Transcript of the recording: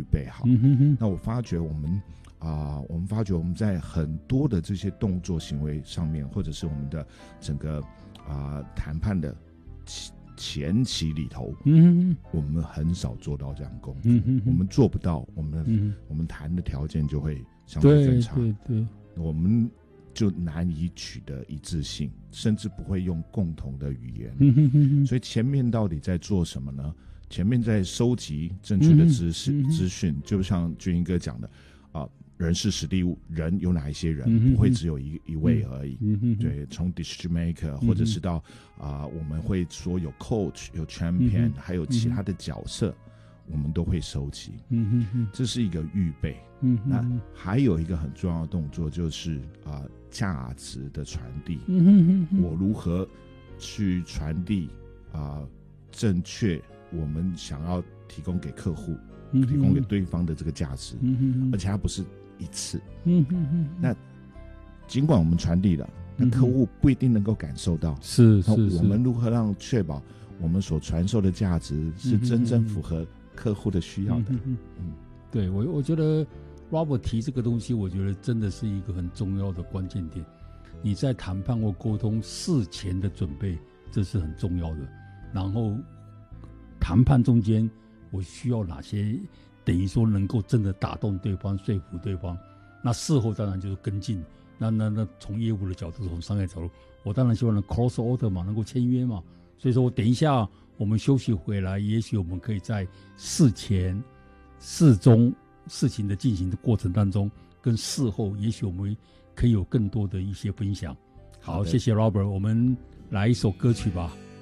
备好。那我发觉我们发觉我们在很多的这些动作行为上面，或者是我们的整个谈判的前期里头，我们很少做到这样功夫，我们做不到，我们谈的条件就会相对更差， 对，我们就难以取得一致性，甚至不会用共同的语言。所以前面到底在做什么呢？前面在收集正确的资讯，就像俊英哥讲的人事实地物，人有哪一些人，不会只有一位而已。对，从 decision maker 或者是到我们会说有 coach 有 champion，还有其他的角色，我们都会收集。这是一个预备。那还有一个很重要的动作就是价值的传递。我如何去传递正确我们想要提供给客户、提供给对方的这个价值，而且它不是一次。那尽管我们传递了，那客户不一定能够感受到。 是我们如何让确保我们所传授的价值是真正符合客户的需要的？ 对，我觉得 Robert 提这个东西，我觉得真的是一个很重要的关键点。你在谈判或沟通事前的准备，这是很重要的。然后谈判中间，我需要哪些等于说能够真的打动对方、说服对方？那事后当然就是跟进。那从业务的角度，从商业角度，我当然希望能 cross order 嘛，能够签约嘛。所以说我等一下我们休息回来，也许我们可以在事前、事中事情的进行的过程当中，跟事后，也许我们可以有更多的一些分享。好，谢谢 Robert， 我们来一首歌曲吧。